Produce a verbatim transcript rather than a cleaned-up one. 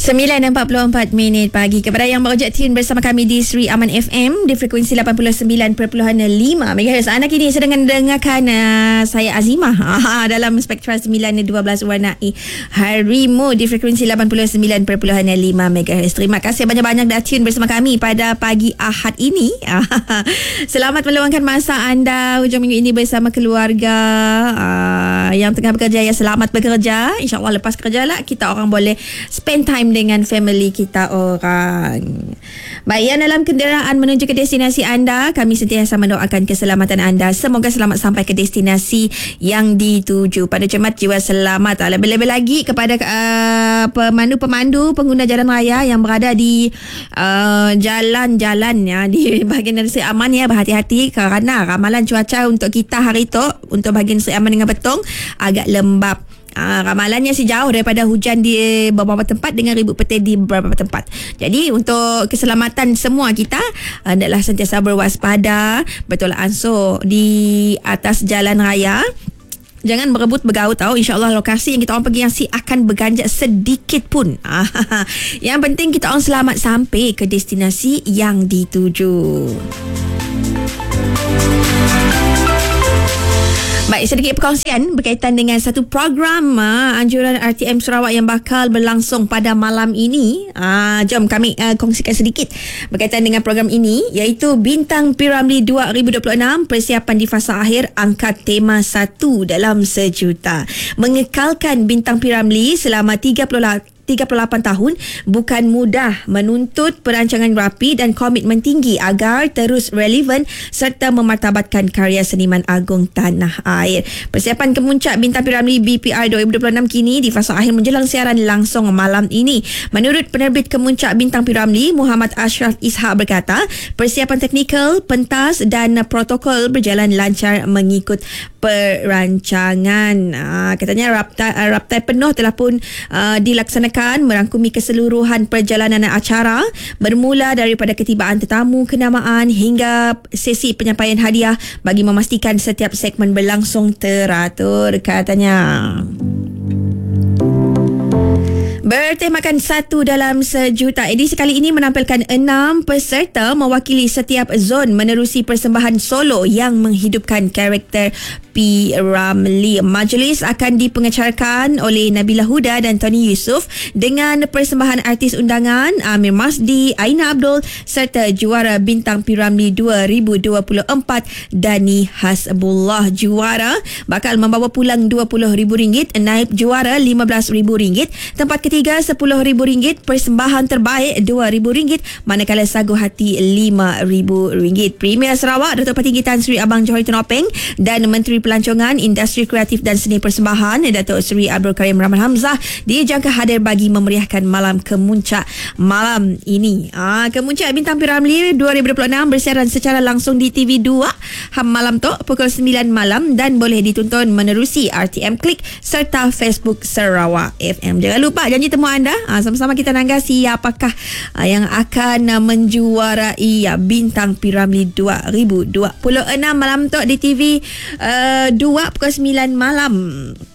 sembilan empat puluh empat minit pagi. Kepada yang baru tune bersama kami di Sri Aman F M di frekuensi lapan puluh sembilan perpuluhan lima megahertz. Anda kini sedang mendengarkan uh, saya Azimah uh, dalam Spektrum sembilan dua belas warnai harimu di frekuensi lapan puluh sembilan perpuluhan lima megahertz. Terima kasih banyak-banyak dah tune bersama kami pada pagi Ahad ini. Selamat meluangkan masa anda hujung minggu ini bersama keluarga uh, yang tengah bekerja. Ya, selamat bekerja. InsyaAllah lepas kerja lah kita orang boleh spend time dengan family kita orang. Baik, yang dalam kenderaan menuju ke destinasi anda, kami sentiasa mendoakan keselamatan anda. Semoga selamat sampai ke destinasi yang dituju. Pada Jumaat jiwa selamat. Lebih-lebih lagi kepada uh, pemandu-pemandu pengguna jalan raya yang berada di uh, jalan-jalan ya, di bahagian Sri Aman ya, berhati-hati kerana ramalan cuaca untuk kita hari itu untuk bahagian Sri Aman dengan Betong agak lembap. Uh, ramalannya sih jauh daripada hujan di beberapa tempat dengan ribut petir di beberapa tempat. Jadi untuk keselamatan semua kita, hendaklah uh, sentiasa berwaspada, betul ansur di atas jalan raya. Jangan berebut bergaut tau. InsyaAllah lokasi yang kita orang pergi masih akan berganjak sedikit pun. Yang penting kita orang selamat sampai ke destinasi yang dituju. Baik, sedikit perkongsian berkaitan dengan satu program uh, anjuran R T M Sarawak yang bakal berlangsung pada malam ini. Uh, jom kami uh, kongsikan sedikit berkaitan dengan program ini, iaitu Bintang P Ramlee dua ribu dua puluh enam, persiapan di fasa akhir angkat tema satu dalam sejuta. Mengekalkan Bintang P Ramlee selama tiga puluh lapan tahun bukan mudah, menuntut perancangan rapi dan komitmen tinggi agar terus relevan serta memartabatkan karya seniman agung tanah air. Persiapan kemuncak Bintang P Ramlee B P R dua ribu dua puluh enam kini di fasa akhir menjelang siaran langsung malam ini. Menurut penerbit kemuncak Bintang P Ramlee, Muhammad Ashraf Ishak berkata, persiapan teknikal, pentas dan protokol berjalan lancar mengikut perancangan. Uh, katanya raptai, uh, raptai penuh telah pun uh, dilaksanakan merangkumi keseluruhan perjalanan acara, bermula daripada ketibaan tetamu kenamaan hingga sesi penyampaian hadiah bagi memastikan setiap segmen berlangsung teratur, katanya. Bertemakan satu dalam sejuta, edisi kali ini menampilkan enam peserta mewakili setiap zon menerusi persembahan solo yang menghidupkan karakter P Ramlee. Majlis akan dipengacarakan oleh Nabila Huda dan Tony Yusof dengan persembahan artis undangan Amir Masdi, Aina Abdul serta juara Bintang P Ramlee dua ribu dua puluh empat Dani Hasbullah. Juara bakal membawa pulang dua puluh ribu ringgit, naib juara lima belas ribu ringgit, tempat ketiga sepuluh ribu ringgit, persembahan terbaik dua ribu ringgit, manakala sagu hati lima ribu ringgit. Premier Sarawak Datuk Petinggi Tan Sri Abang Johari Tunopeng dan Menteri Pelancongan, Industri Kreatif dan Seni Persembahan Datuk Seri Abdul Karim Rahman Hamzah dijangka hadir bagi memeriahkan malam kemuncak malam ini. Ah, kemuncak Bintang P Ramlee dua ribu dua puluh enam bersiaran secara langsung di T V dua ham malam tu pukul sembilan malam dan boleh ditonton menerusi R T M Klik serta Facebook Sarawak F M. Jangan lupa janji temu anda. Ah, sama-sama kita nangga siapakah ah, yang akan ah, menjuarai ah, Bintang P Ramlee dua ribu dua puluh enam malam tu di T V uh, dua pukul sembilan malam.